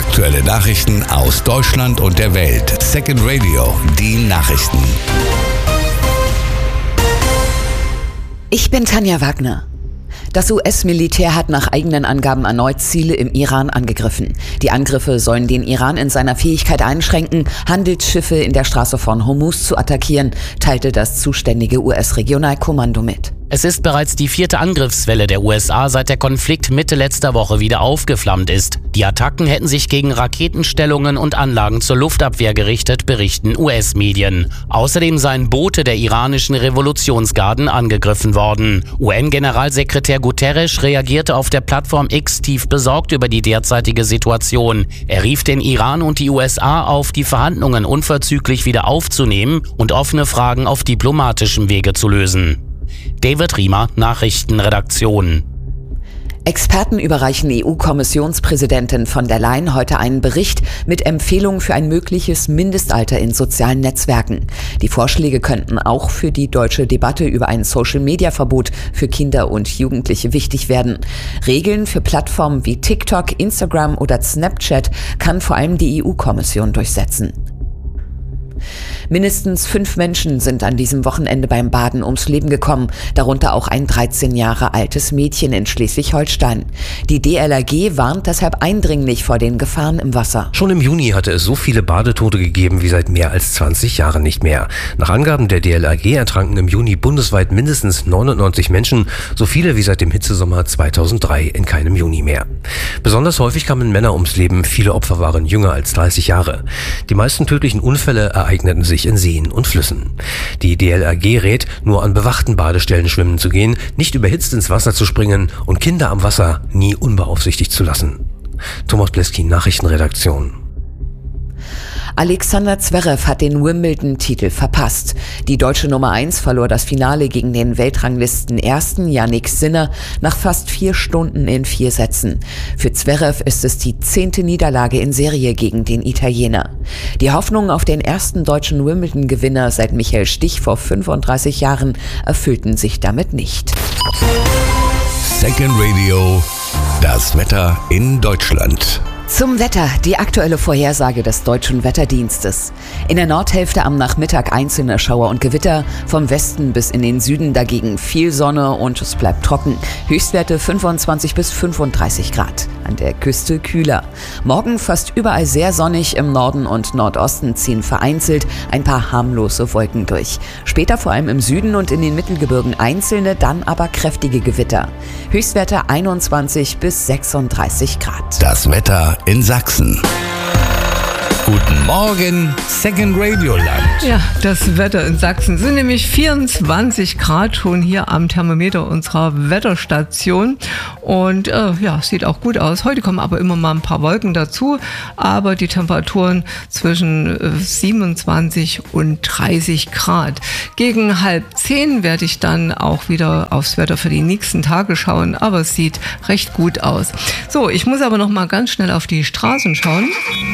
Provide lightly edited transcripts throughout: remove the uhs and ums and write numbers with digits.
Aktuelle Nachrichten aus Deutschland und der Welt. Second Radio, die Nachrichten. Ich bin Tanja Wagner. Das US-Militär hat nach eigenen Angaben erneut Ziele im Iran angegriffen. Die Angriffe sollen den Iran in seiner Fähigkeit einschränken, Handelsschiffe in der Straße von Hormuz zu attackieren, teilte das zuständige US-Regionalkommando mit. Es ist bereits die 4. Angriffswelle der USA, seit der Konflikt Mitte letzter Woche wieder aufgeflammt ist. Die Attacken hätten sich gegen Raketenstellungen und Anlagen zur Luftabwehr gerichtet, berichten US-Medien. Außerdem seien Boote der iranischen Revolutionsgarden angegriffen worden. UN-Generalsekretär Guterres reagierte auf der Plattform X tief besorgt über die derzeitige Situation. Er rief den Iran und die USA auf, die Verhandlungen unverzüglich wieder aufzunehmen und offene Fragen auf diplomatischem Wege zu lösen. David Riemer, Nachrichtenredaktion. Experten überreichen EU-Kommissionspräsidentin von der Leyen heute einen Bericht mit Empfehlungen für ein mögliches Mindestalter in sozialen Netzwerken. Die Vorschläge könnten auch für die deutsche Debatte über ein Social-Media-Verbot für Kinder und Jugendliche wichtig werden. Regeln für Plattformen wie TikTok, Instagram oder Snapchat kann vor allem die EU-Kommission durchsetzen. Mindestens 5 Menschen sind an diesem Wochenende beim Baden ums Leben gekommen, darunter auch ein 13 Jahre altes Mädchen in Schleswig-Holstein. Die DLRG warnt deshalb eindringlich vor den Gefahren im Wasser. Schon im Juni hatte es so viele Badetote gegeben wie seit mehr als 20 Jahren nicht mehr. Nach Angaben der DLRG ertranken im Juni bundesweit mindestens 99 Menschen, so viele wie seit dem Hitzesommer 2003 in keinem Juni mehr. Besonders häufig kamen Männer ums Leben, viele Opfer waren jünger als 30 Jahre. Die meisten tödlichen Unfälle ereigneten sich in Seen und Flüssen. Die DLRG rät, nur an bewachten Badestellen schwimmen zu gehen, nicht überhitzt ins Wasser zu springen und Kinder am Wasser nie unbeaufsichtigt zu lassen. Thomas Bleski, Nachrichtenredaktion. Alexander Zverev hat den Wimbledon-Titel verpasst. Die deutsche Nummer 1 verlor das Finale gegen den Weltranglisten-Ersten Jannik Sinner nach fast 4 Stunden in 4 Sätzen. Für Zverev ist es die 10. Niederlage in Serie gegen den Italiener. Die Hoffnungen auf den ersten deutschen Wimbledon-Gewinner seit Michael Stich vor 35 Jahren erfüllten sich damit nicht. Second Radio, das Wetter in Deutschland. Zum Wetter, die aktuelle Vorhersage des Deutschen Wetterdienstes. In der Nordhälfte am Nachmittag einzelne Schauer und Gewitter, vom Westen bis in den Süden dagegen viel Sonne und es bleibt trocken. Höchstwerte 25 bis 35 Grad. An der Küste kühler. Morgen fast überall sehr sonnig, im Norden und Nordosten ziehen vereinzelt ein paar harmlose Wolken durch. Später vor allem im Süden und in den Mittelgebirgen einzelne, dann aber kräftige Gewitter. Höchstwerte 21 bis 36 Grad. Das Wetter in Sachsen. Guten Morgen, Second Radio Land. Ja, das Wetter in Sachsen sind nämlich 24 Grad schon hier am Thermometer unserer Wetterstation. Und ja, sieht auch gut aus. Heute kommen aber immer mal ein paar Wolken dazu. Aber die Temperaturen zwischen 27 und 30 Grad. Gegen 9:30 werde ich dann auch wieder aufs Wetter für die nächsten Tage schauen. Aber es sieht recht gut aus. So, ich muss aber noch mal ganz schnell auf die Straßen schauen.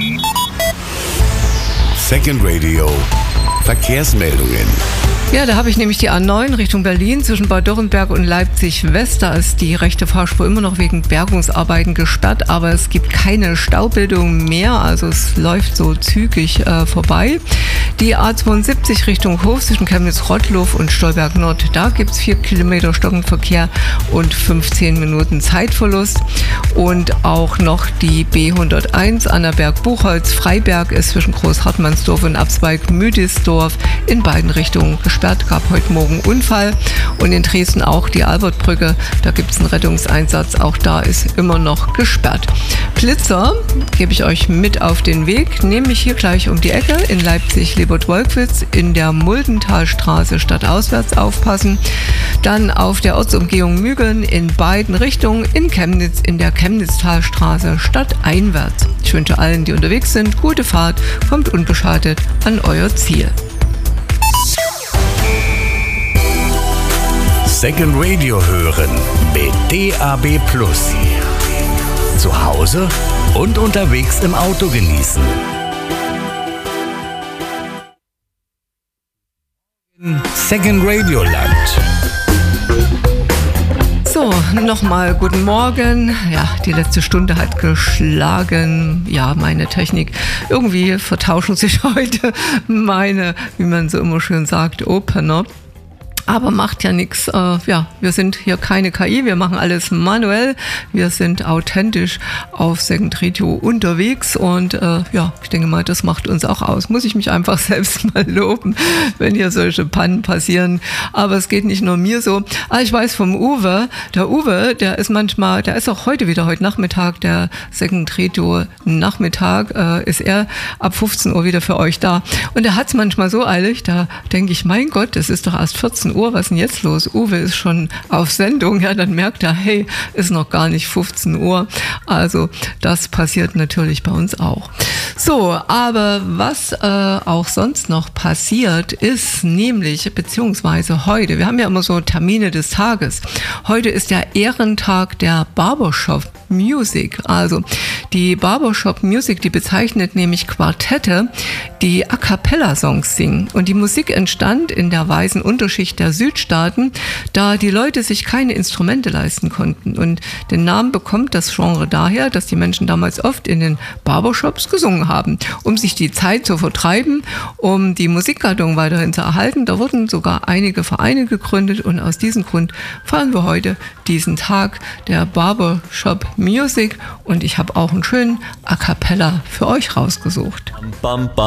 Second Radio, Verkehrsmeldungen. Ja, da habe ich nämlich die A9 Richtung Berlin zwischen Bad Dürrenberg und Leipzig-West. Da ist die rechte Fahrspur immer noch wegen Bergungsarbeiten gesperrt, aber es gibt keine Staubildung mehr, also es läuft so zügig vorbei. Die A72 Richtung Hof zwischen Chemnitz-Rottluff und Stolberg-Nord, da gibt es 4 Kilometer Stockenverkehr und 15 Minuten Zeitverlust. Und auch noch die B101 Annaberg-Buchholz-Freiberg ist zwischen Großhartmannsdorf und Abzweig-Müdisdorf in beiden Richtungen gesperrt. Gab heute Morgen Unfall. Und in Dresden auch die Albertbrücke, da gibt es einen Rettungseinsatz, auch da ist immer noch gesperrt. Blitzer gebe ich euch mit auf den Weg, nämlich hier gleich um die Ecke in Leipzig-Leopold-Wolkwitz in der Muldenthalstraße stadtauswärts aufpassen. Dann auf der Ortsumgehung Mügeln in beiden Richtungen, in Chemnitz in der Chemnitztalstraße stadteinwärts. Ich wünsche allen, die unterwegs sind, gute Fahrt, kommt unbeschadet an euer Ziel. Second Radio hören mit DAB+. Zu Hause und unterwegs im Auto genießen. Second Radio Land. So, nochmal guten Morgen. Ja, die letzte Stunde hat geschlagen. Ja, meine Technik. Irgendwie vertauschen sich heute meine, wie man so immer schön sagt, Opener. Aber macht ja nichts. Ja, wir sind hier keine KI, wir machen alles manuell. Wir sind authentisch auf Second Radio unterwegs und ja, ich denke mal, das macht uns auch aus. Muss ich mich einfach selbst mal loben, wenn hier solche Pannen passieren. Aber es geht nicht nur mir so. Ich weiß vom Uwe, der Uwe, der ist manchmal, der ist auch heute Nachmittag, der Second Radio Nachmittag, ist er ab 15 Uhr wieder für euch da. Und er hat es manchmal so eilig, da denke ich, mein Gott, es ist doch erst 14 Uhr, was ist denn jetzt los? Uwe ist schon auf Sendung, ja, dann merkt er, hey, ist noch gar nicht 15 Uhr. Also das passiert natürlich bei uns auch. So, aber was auch sonst noch passiert ist, nämlich, beziehungsweise heute, wir haben ja immer so Termine des Tages. Heute ist der Ehrentag der Barbershop Music. Also die Barbershop Music, die bezeichnet nämlich Quartette, die A Cappella Songs singen. Und die Musik entstand in der weißen Unterschicht der Südstaaten, da die Leute sich keine Instrumente leisten konnten. Und den Namen bekommt das Genre daher, dass die Menschen damals oft in den Barbershops gesungen haben, um sich die Zeit zu vertreiben, um die Musikgattung weiterhin zu erhalten. Da wurden sogar einige Vereine gegründet und aus diesem Grund feiern wir heute diesen Tag der Barbershop Music und ich habe auch einen schönen A Cappella für euch rausgesucht.